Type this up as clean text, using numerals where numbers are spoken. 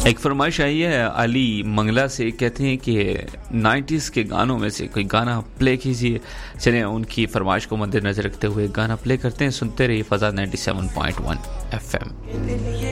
एक फरमाइश आई है अली मंगला से, कहते हैं कि 90s के गानों में से कोई गाना प्ले कीजिए। चलें उनकी फरमाइश को मद्देनजर रखते हुए गाना प्ले करते हैं। सुनते रहिए फ़ज़ा 97.1 FM।